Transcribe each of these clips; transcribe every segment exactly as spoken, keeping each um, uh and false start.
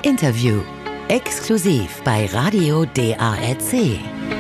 Interview. Exklusiv bei Radio D A R C.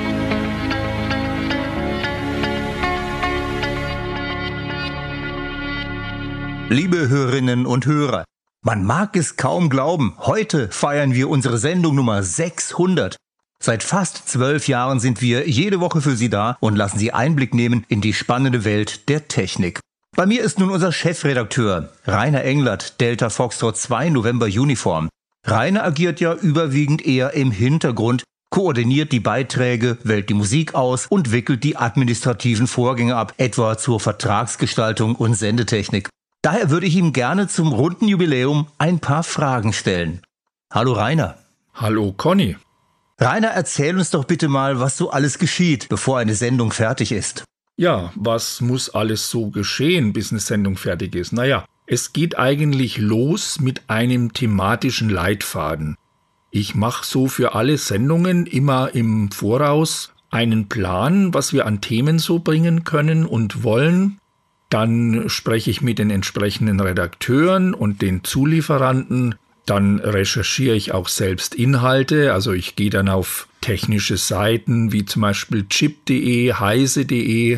Liebe Hörerinnen und Hörer, man mag es kaum glauben, heute feiern wir unsere Sendung Nummer sechshundert. Seit fast zwölf Jahren sind wir jede Woche für Sie da und lassen Sie Einblick nehmen in die spannende Welt der Technik. Bei mir ist nun unser Chefredakteur, Rainer Englert, Delta Foxtrot zwei November Uniform. Rainer agiert ja überwiegend eher im Hintergrund, koordiniert die Beiträge, wählt die Musik aus und wickelt die administrativen Vorgänge ab, etwa zur Vertragsgestaltung und Sendetechnik. Daher würde ich ihm gerne zum runden Jubiläum ein paar Fragen stellen. Hallo Rainer. Hallo Conny. Rainer, erzähl uns doch bitte mal, was so alles geschieht, bevor eine Sendung fertig ist. Ja, was muss alles so geschehen, bis eine Sendung fertig ist? Naja, es geht eigentlich los mit einem thematischen Leitfaden. Ich mache so für alle Sendungen immer im Voraus einen Plan, was wir an Themen so bringen können und wollen. Dann spreche ich mit den entsprechenden Redakteuren und den Zulieferanten. Dann recherchiere ich auch selbst Inhalte. Also ich gehe dann auf technische Seiten wie zum Beispiel chip punkt de, heise punkt de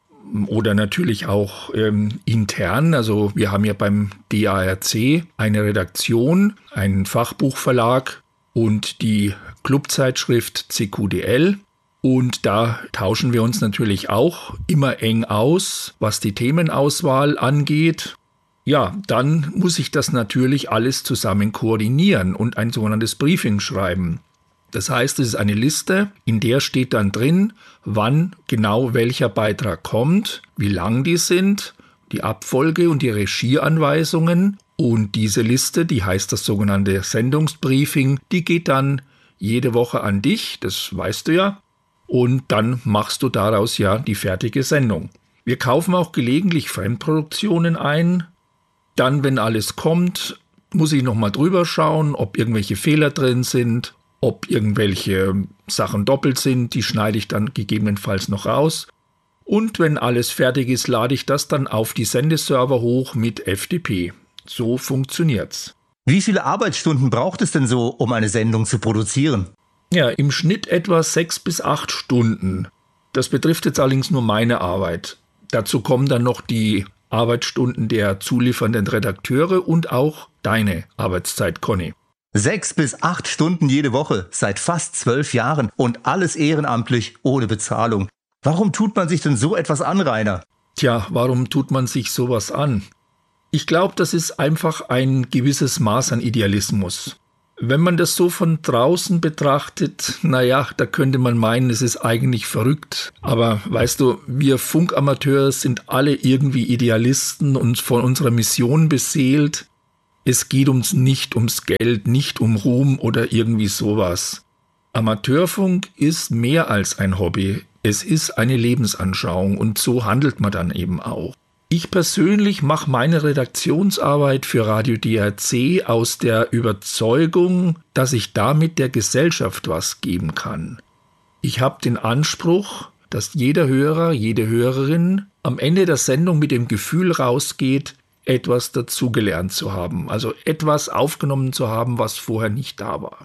oder natürlich auch ähm, intern. Also wir haben ja beim D A R C eine Redaktion, einen Fachbuchverlag und die Clubzeitschrift C Q D L. Und da tauschen wir uns natürlich auch immer eng aus, was die Themenauswahl angeht. Ja, dann muss ich das natürlich alles zusammen koordinieren und ein sogenanntes Briefing schreiben. Das heißt, es ist eine Liste, in der steht dann drin, wann genau welcher Beitrag kommt, wie lang die sind, die Abfolge und die Regieanweisungen. Und diese Liste, die heißt das sogenannte Sendungsbriefing, die geht dann jede Woche an dich, das weißt du ja. Und dann machst du daraus ja die fertige Sendung. Wir kaufen auch gelegentlich Fremdproduktionen ein. Dann, wenn alles kommt, muss ich nochmal drüber schauen, ob irgendwelche Fehler drin sind, ob irgendwelche Sachen doppelt sind, die schneide ich dann gegebenenfalls noch raus. Und wenn alles fertig ist, lade ich das dann auf die Sendeserver hoch mit F T P. So funktioniert's. Wie viele Arbeitsstunden braucht es denn so, um eine Sendung zu produzieren? Ja, im Schnitt etwa sechs bis acht Stunden. Das betrifft jetzt allerdings nur meine Arbeit. Dazu kommen dann noch die Arbeitsstunden der zuliefernden Redakteure und auch deine Arbeitszeit, Conny. Sechs bis acht Stunden jede Woche, seit fast zwölf Jahren und alles ehrenamtlich, ohne Bezahlung. Warum tut man sich denn so etwas an, Rainer? Tja, warum tut man sich sowas an? Ich glaube, das ist einfach ein gewisses Maß an Idealismus. Wenn man das so von draußen betrachtet, naja, da könnte man meinen, es ist eigentlich verrückt. Aber weißt du, wir Funkamateure sind alle irgendwie Idealisten und von unserer Mission beseelt. Es geht uns nicht ums Geld, nicht um Ruhm oder irgendwie sowas. Amateurfunk ist mehr als ein Hobby. Es ist eine Lebensanschauung und so handelt man dann eben auch. Ich persönlich mache meine Redaktionsarbeit für Radio D A R C aus der Überzeugung, dass ich damit der Gesellschaft was geben kann. Ich habe den Anspruch, dass jeder Hörer, jede Hörerin am Ende der Sendung mit dem Gefühl rausgeht, etwas dazugelernt zu haben, also etwas aufgenommen zu haben, was vorher nicht da war.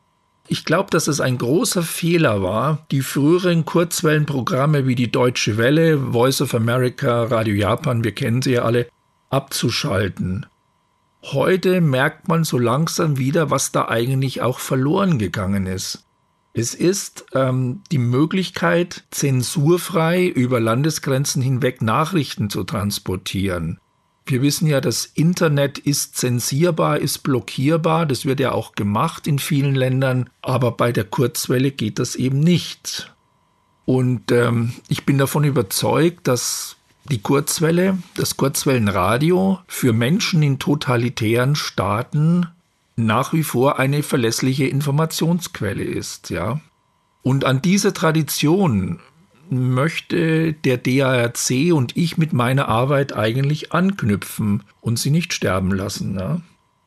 Ich glaube, dass es ein großer Fehler war, die früheren Kurzwellenprogramme wie die Deutsche Welle, Voice of America, Radio Japan, wir kennen sie ja alle, abzuschalten. Heute merkt man so langsam wieder, was da eigentlich auch verloren gegangen ist. Es ist ähm, die Möglichkeit, zensurfrei über Landesgrenzen hinweg Nachrichten zu transportieren. Wir wissen ja, das Internet ist zensierbar, ist blockierbar, das wird ja auch gemacht in vielen Ländern, aber bei der Kurzwelle geht das eben nicht. Und ähm, ich bin davon überzeugt, dass die Kurzwelle, das Kurzwellenradio für Menschen in totalitären Staaten nach wie vor eine verlässliche Informationsquelle ist, ja. Und an diese Tradition möchte der D A R C und ich mit meiner Arbeit eigentlich anknüpfen und sie nicht sterben lassen. Ja?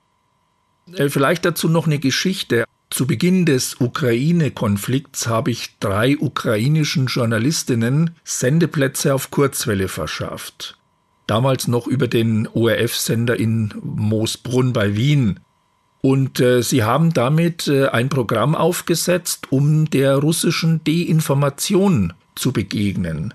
Vielleicht dazu noch eine Geschichte. Zu Beginn des Ukraine-Konflikts habe ich drei ukrainischen Journalistinnen Sendeplätze auf Kurzwelle verschafft. Damals noch über den O R F-Sender in Moosbrunn bei Wien. Und äh, sie haben damit äh, ein Programm aufgesetzt, um der russischen Deinformation zu begegnen.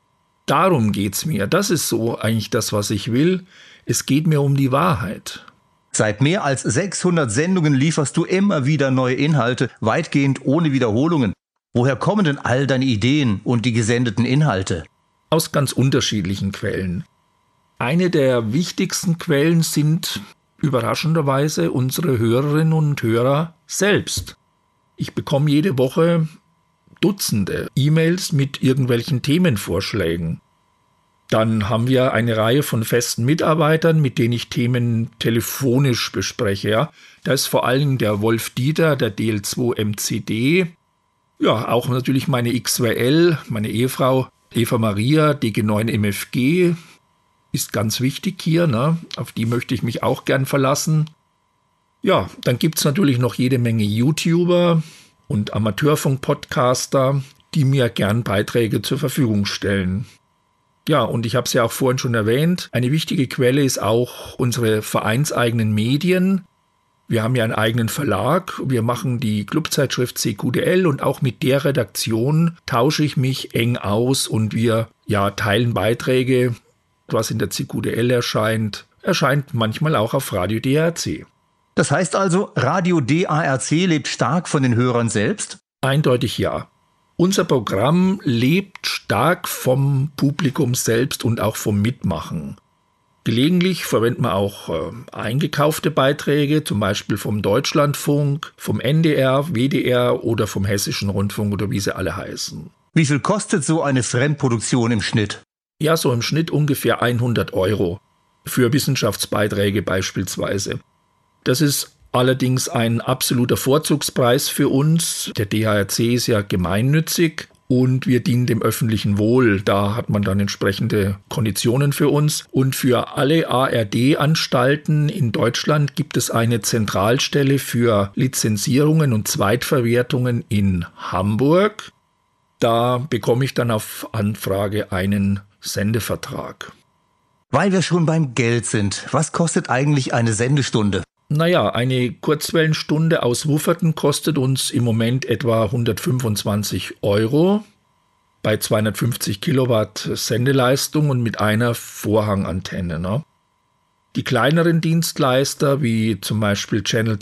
Darum geht's mir. Das ist so eigentlich das, was ich will. Es geht mir um die Wahrheit. Seit mehr als sechshundert Sendungen lieferst du immer wieder neue Inhalte, weitgehend ohne Wiederholungen. Woher kommen denn all deine Ideen und die gesendeten Inhalte? Aus ganz unterschiedlichen Quellen. Eine der wichtigsten Quellen sind überraschenderweise unsere Hörerinnen und Hörer selbst. Ich bekomme jede Woche Dutzende E-Mails mit irgendwelchen Themenvorschlägen. Dann haben wir eine Reihe von festen Mitarbeitern, mit denen ich Themen telefonisch bespreche. Ja. Da ist vor allem der Wolf Dieter, der D L zwei M C D. Ja, auch natürlich meine X W L, meine Ehefrau Eva Maria, D G neun M F G. Ist ganz wichtig hier, ne? Auf die möchte ich mich auch gern verlassen. Ja, dann gibt es natürlich noch jede Menge YouTuber und Amateurfunk-Podcaster, die mir gern Beiträge zur Verfügung stellen. Ja, und ich habe es ja auch vorhin schon erwähnt, eine wichtige Quelle ist auch unsere vereinseigenen Medien. Wir haben ja einen eigenen Verlag, wir machen die Clubzeitschrift C Q D L und auch mit der Redaktion tausche ich mich eng aus und wir ja, teilen Beiträge. Was in der C Q D L erscheint, erscheint manchmal auch auf Radio D A R C. Das heißt also, Radio D A R C lebt stark von den Hörern selbst? Eindeutig ja. Unser Programm lebt stark vom Publikum selbst und auch vom Mitmachen. Gelegentlich verwenden wir auch äh, eingekaufte Beiträge, zum Beispiel vom Deutschlandfunk, vom N D R, W D R oder vom Hessischen Rundfunk oder wie sie alle heißen. Wie viel kostet so eine Fremdproduktion im Schnitt? Ja, so im Schnitt ungefähr hundert Euro für Wissenschaftsbeiträge beispielsweise. Das ist allerdings ein absoluter Vorzugspreis für uns. Der D H R C ist ja gemeinnützig und wir dienen dem öffentlichen Wohl. Da hat man dann entsprechende Konditionen für uns. Und für alle A R D-Anstalten in Deutschland gibt es eine Zentralstelle für Lizenzierungen und Zweitverwertungen in Hamburg. Da bekomme ich dann auf Anfrage einen Sendevertrag. Weil wir schon beim Geld sind, was kostet eigentlich eine Sendestunde? Naja, eine Kurzwellenstunde aus Wufferten kostet uns im Moment etwa hundertfünfundzwanzig Euro bei zweihundertfünfzig Kilowatt Sendeleistung und mit einer Vorhangantenne. Ne? Die kleineren Dienstleister wie zum Beispiel Channel